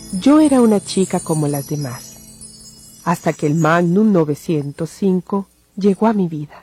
Yo era una chica como las demás, hasta que el Magnum 905 llegó a mi vida.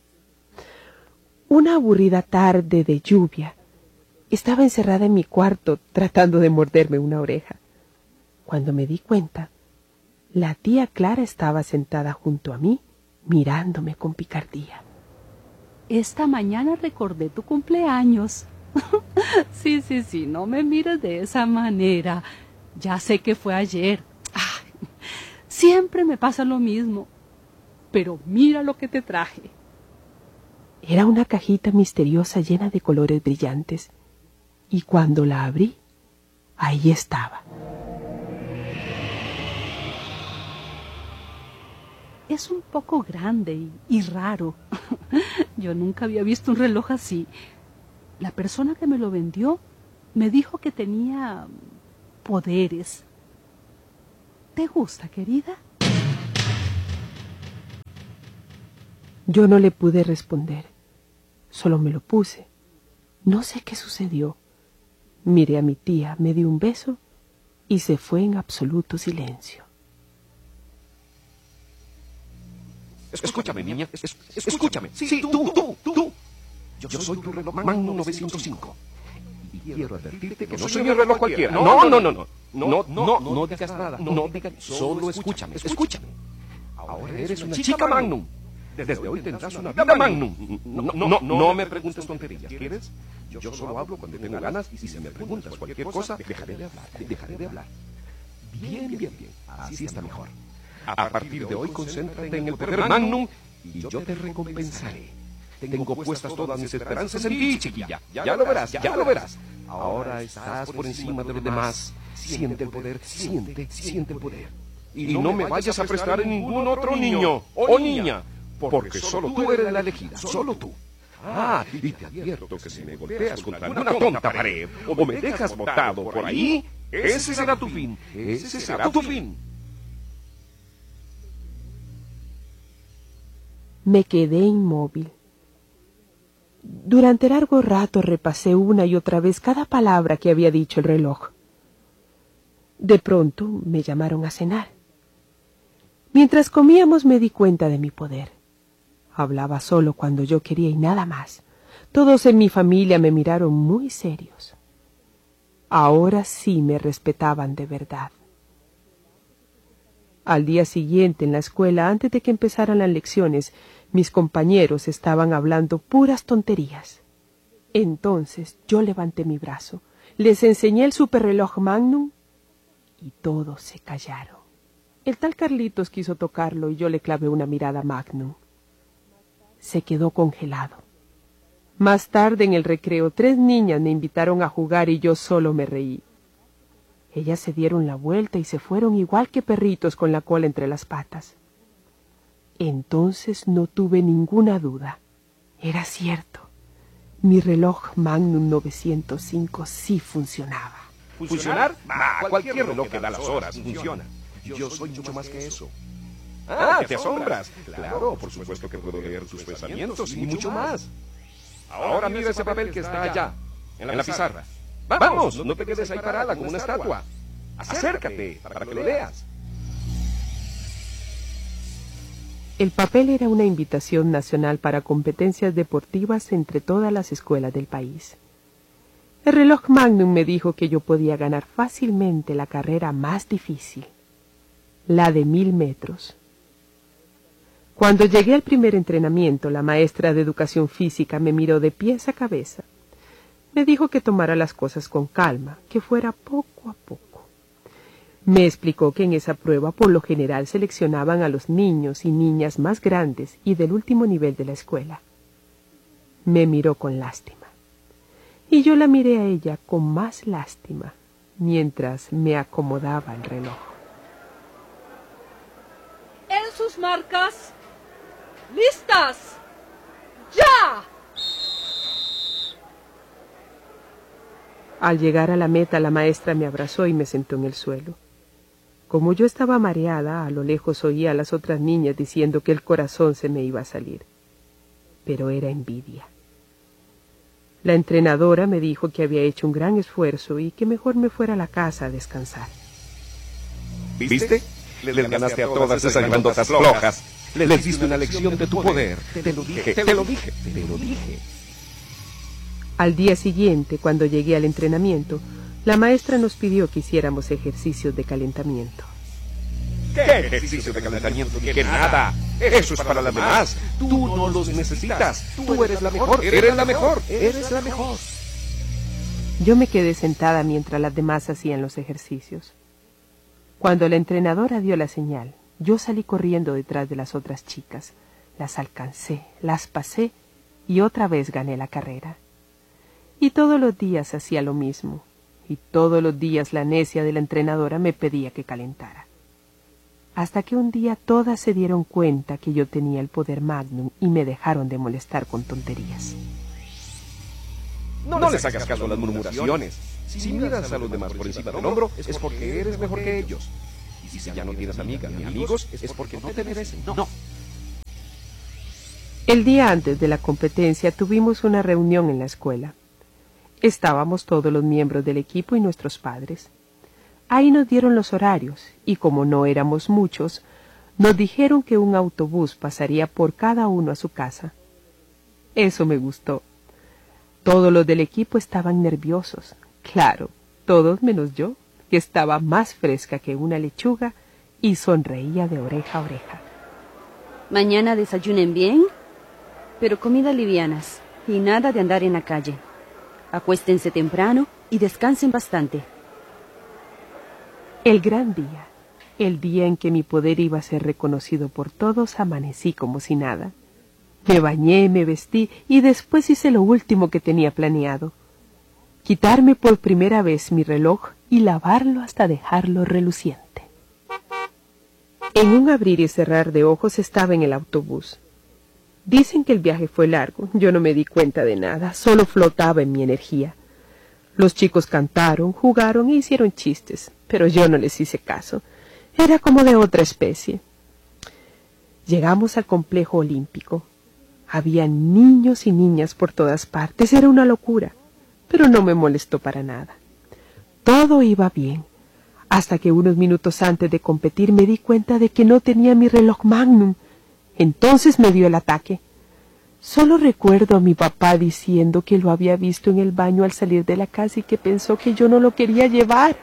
Una aburrida tarde de lluvia, estaba encerrada en mi cuarto tratando de morderme una oreja. Cuando me di cuenta, la tía Clara estaba sentada junto a mí, mirándome con picardía. Esta mañana recordé tu cumpleaños. Sí, no me mires de esa manera. Ya sé que fue ayer. Ay, siempre me pasa lo mismo. Pero mira lo que te traje. Era una cajita misteriosa llena de colores brillantes, y cuando la abrí, ahí estaba. Es un poco grande y raro. Yo nunca había visto un reloj así. La persona que me lo vendió me dijo que tenía poderes. ¿Te gusta, querida? Yo no le pude responder. Solo me lo puse. No sé qué sucedió. Miré a mi tía, me dio un beso y se fue en absoluto silencio. Escúchame, niña. Escúchame. Sí, tú. Yo soy tu reloj Magnum 905. Y quiero advertirte que no soy un reloj cualquiera. No digas nada. No digas. Solo escúchame. Ahora eres una chica Magnum. Desde hoy tendrás una vida Magnum. No me preguntes tonterías, ¿quieres? Yo solo hablo cuando tengo ganas y si me preguntas cualquier cosa, dejaré de hablar. Bien. Así está mejor. A partir de hoy, concéntrate en el poder Magnum y yo te recompensaré. Tengo puestas todas mis esperanzas en ti, chiquilla. Ya lo verás. Ahora estás por encima de los demás. Siente el poder, siente el poder. Y no me vayas a prestar en ningún otro niño o niña, porque solo tú eres la elegida, solo tú. Y te advierto que si me golpeas contra alguna tonta pared o me dejas botado por ahí, ese será tu fin. Me quedé inmóvil. Durante largo rato repasé una y otra vez cada palabra que había dicho el reloj. De pronto me llamaron a cenar. Mientras comíamos me di cuenta de mi poder. Hablaba solo cuando yo quería y nada más. Todos en mi familia me miraron muy serios. Ahora sí me respetaban de verdad. Al día siguiente en la escuela, antes de que empezaran las lecciones, mis compañeros estaban hablando puras tonterías. Entonces yo levanté mi brazo, les enseñé el superreloj Magnum y todos se callaron. El tal Carlitos quiso tocarlo y yo le clavé una mirada Magnum. Se quedó congelado. Más tarde en el recreo 3 niñas me invitaron a jugar y yo solo me reí. Ellas se dieron la vuelta y se fueron igual que perritos con la cola entre las patas. Entonces no tuve ninguna duda. Era cierto. Mi reloj Magnum 905 sí funcionaba. ¿Funcionar? Cualquier reloj que da las horas funciona. Yo soy mucho más que eso. ¿Te asombras? Claro, por supuesto que puedo leer tus pensamientos y mucho más. Ahora mira ese papel que está allá, en la pizarra. Vamos, no te quedes ahí parada como una estatua. Acércate para que lo leas. El papel era una invitación nacional para competencias deportivas entre todas las escuelas del país. El reloj Magnum me dijo que yo podía ganar fácilmente la carrera más difícil, la de 1000 metros. Cuando llegué al primer entrenamiento, la maestra de educación física me miró de pies a cabeza. Me dijo que tomara las cosas con calma, que fuera poco a poco. Me explicó que en esa prueba por lo general seleccionaban a los niños y niñas más grandes y del último nivel de la escuela. Me miró con lástima. Y yo la miré a ella con más lástima, mientras me acomodaba el reloj. En sus marcas. ¡Listas! ¡Ya! Al llegar a la meta, la maestra me abrazó y me sentó en el suelo. Como yo estaba mareada, a lo lejos oía a las otras niñas diciendo que el corazón se me iba a salir. Pero era envidia. La entrenadora me dijo que había hecho un gran esfuerzo y que mejor me fuera a la casa a descansar. ¿Viste? Les ganaste a todas esas grandotas flojas. Les diste una lección de tu poder. Te lo dije, te lo dije, te lo dije. Al día siguiente, cuando llegué al entrenamiento, la maestra nos pidió que hiciéramos ejercicios de calentamiento. ¿Qué ejercicio de calentamiento? Ni que nada. Eso es para las demás. Tú no los necesitas. Tú eres la mejor, eres la mejor, eres la mejor. Yo me quedé sentada mientras las demás hacían los ejercicios. Cuando la entrenadora dio la señal, yo salí corriendo detrás de las otras chicas. Las alcancé, las pasé y otra vez gané la carrera. Y todos los días hacía lo mismo. Y todos los días la necia de la entrenadora me pedía que calentara. Hasta que un día todas se dieron cuenta que yo tenía el poder magnum y me dejaron de molestar con tonterías. No les hagas caso a las murmuraciones. Si miras a los demás por encima del hombro, es porque eres mejor que ellos. Y si ya no tienes amigas ni amigos, es porque no te merecen. No. El día antes de la competencia tuvimos una reunión en la escuela. Estábamos todos los miembros del equipo y nuestros padres. Ahí nos dieron los horarios, y como no éramos muchos, nos dijeron que un autobús pasaría por cada uno a su casa. Eso me gustó. Todos los del equipo estaban nerviosos. Claro, todos menos yo, que estaba más fresca que una lechuga y sonreía de oreja a oreja. Mañana desayunen bien, pero comidas livianas y nada de andar en la calle. Acuéstense temprano y descansen bastante. El gran día, el día en que mi poder iba a ser reconocido por todos, amanecí como si nada. Me bañé, me vestí y después hice lo último que tenía planeado. Quitarme por primera vez mi reloj y lavarlo hasta dejarlo reluciente. En un abrir y cerrar de ojos estaba en el autobús. Dicen que el viaje fue largo, yo no me di cuenta de nada, solo flotaba en mi energía. Los chicos cantaron, jugaron e hicieron chistes, pero yo no les hice caso. Era como de otra especie. Llegamos al complejo olímpico. Había niños y niñas por todas partes, era una locura, pero no me molestó para nada. Todo iba bien, hasta que unos minutos antes de competir me di cuenta de que no tenía mi reloj magnum. Entonces me dio el ataque. Solo recuerdo a mi papá diciendo que lo había visto en el baño al salir de la casa y que pensó que yo no lo quería llevar.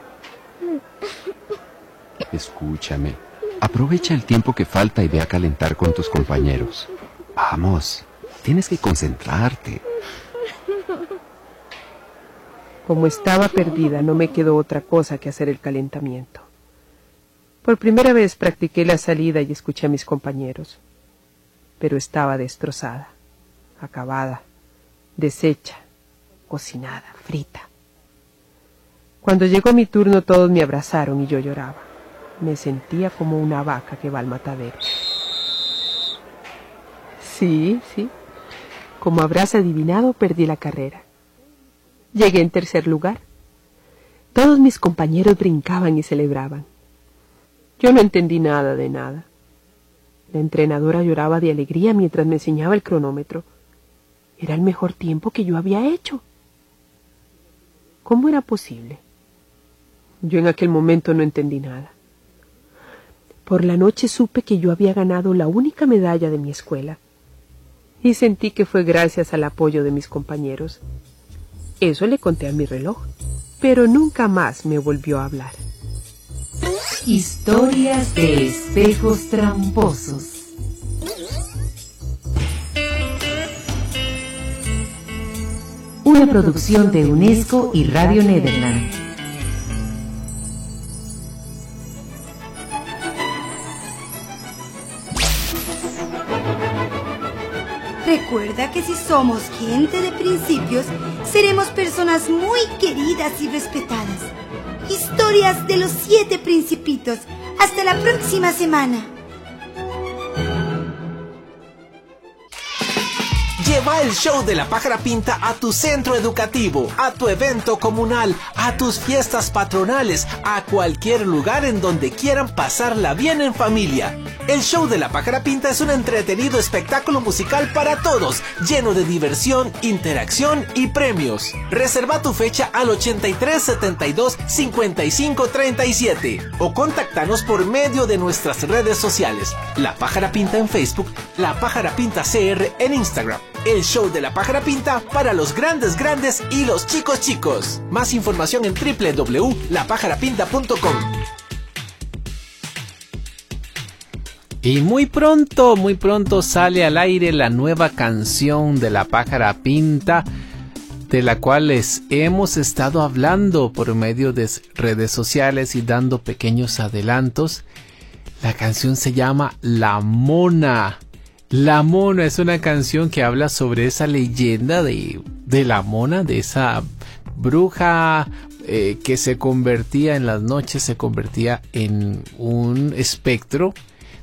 Escúchame, aprovecha el tiempo que falta y ve a calentar con tus compañeros. Vamos, tienes que concentrarte. Como estaba perdida, no me quedó otra cosa que hacer el calentamiento. Por primera vez practiqué la salida y escuché a mis compañeros. Pero estaba destrozada, acabada, deshecha, cocinada, frita. Cuando llegó mi turno todos me abrazaron y yo lloraba. Me sentía como una vaca que va al matadero. Sí, como habrás adivinado, perdí la carrera. Llegué en tercer lugar. Todos mis compañeros brincaban y celebraban. Yo no entendí nada de nada. La entrenadora lloraba de alegría mientras me enseñaba el cronómetro. Era el mejor tiempo que yo había hecho. ¿Cómo era posible? Yo en aquel momento no entendí nada. Por la noche supe que yo había ganado la única medalla de mi escuela. Y sentí que fue gracias al apoyo de mis compañeros. Eso le conté a mi reloj, pero nunca más me volvió a hablar. Historias de espejos tramposos. Una producción de UNESCO y Radio Nederland. Recuerda que si somos gente de principios, seremos personas muy queridas y respetadas. Historias de los 7 principitos. Hasta la próxima semana. Lleva el show de la Pájara Pinta a tu centro educativo, a tu evento comunal, a tus fiestas patronales, a cualquier lugar en donde quieran pasarla bien en familia. El show de la Pájara Pinta es un entretenido espectáculo musical para todos, lleno de diversión, interacción y premios. Reserva tu fecha al 83 72 55 37 o contáctanos por medio de nuestras redes sociales. La Pájara Pinta en Facebook, La Pájara Pinta CR en Instagram. El show de la Pájara Pinta para los grandes y los chicos. Más información en www.lapajarapinta.com. Y muy pronto sale al aire la nueva canción de la Pájara Pinta, de la cual les hemos estado hablando por medio de redes sociales y dando pequeños adelantos. La canción se llama La Mona. La Mona es una canción que habla sobre esa leyenda de la mona, de esa bruja que se convertía en las noches, se convertía en un espectro.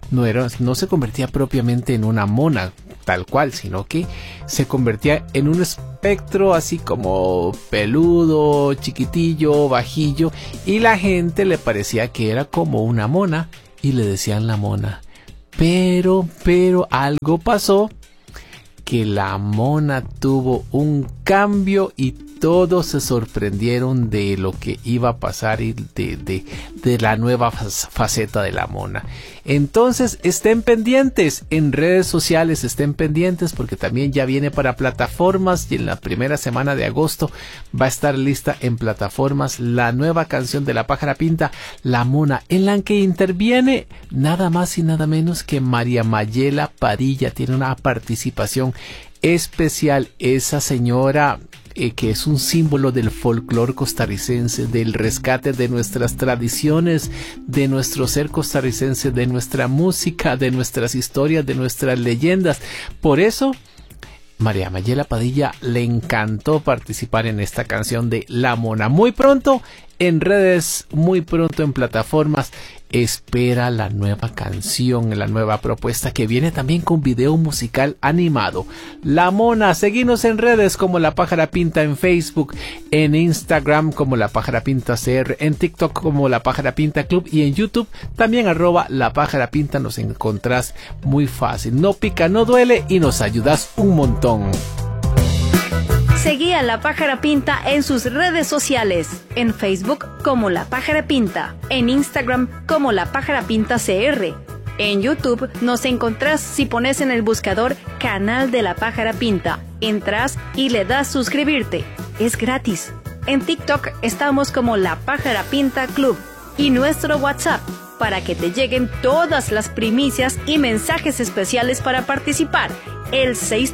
No se convertía propiamente en una mona tal cual, sino que se convertía en un espectro así como peludo, chiquitillo, bajillo, y la gente le parecía que era como una mona y le decían la mona. Pero algo pasó, que la mona tuvo un cambio y todos se sorprendieron de lo que iba a pasar y de la nueva faceta de la mona. Entonces estén pendientes en redes sociales, estén pendientes porque también ya viene para plataformas y en la primera semana de agosto va a estar lista en plataformas la nueva canción de la Pájara Pinta, La Mona, en la que interviene nada más y nada menos que María Mayela Padilla. Tiene una participación especial esa señora, que es un símbolo del folclore costarricense, del rescate de nuestras tradiciones, de nuestro ser costarricense, de nuestra música, de nuestras historias, de nuestras leyendas. Por eso, María Mayela Padilla le encantó participar en esta canción de La Mona. Muy pronto en redes, muy pronto en plataformas. Espera la nueva canción, la nueva propuesta que viene también con video musical animado. La Mona, seguinos en redes como La Pájara Pinta en Facebook, en Instagram como La Pájara Pinta CR, en TikTok como La Pájara Pinta Club y en YouTube también @La Pájara Pinta. Nos encontrás muy fácil, no pica, no duele y nos ayudas un montón. Seguí a La Pájara Pinta en sus redes sociales, en Facebook como La Pájara Pinta, en Instagram como La Pájara Pinta CR. En YouTube nos encontrás si pones en el buscador Canal de La Pájara Pinta. Entras y le das suscribirte. Es gratis. En TikTok estamos como La Pájara Pinta Club y nuestro WhatsApp para que te lleguen todas las primicias y mensajes especiales para participar. El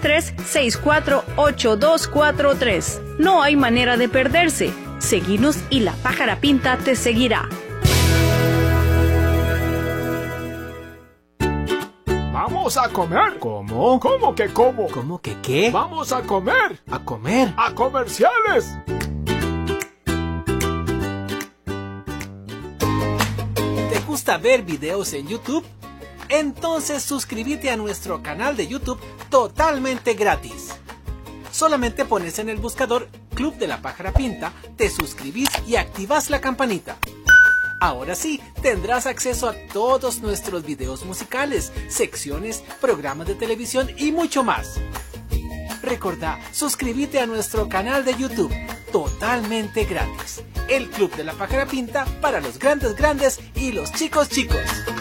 63648243. No hay manera de perderse. Seguinos y La Pájara Pinta te seguirá. Vamos a comer. ¿Cómo? ¿Cómo que cómo? ¿Cómo que qué? Vamos a comer. ¿A comer? ¡A comerciales! ¿Te gusta ver videos en YouTube? Entonces suscríbete a nuestro canal de YouTube totalmente gratis. Solamente pones en el buscador Club de la Pájara Pinta, te suscribís y activas la campanita. Ahora sí, tendrás acceso a todos nuestros videos musicales, secciones, programas de televisión y mucho más. Recordá, suscríbete a nuestro canal de YouTube totalmente gratis. El Club de la Pájara Pinta para los grandes y los chicos.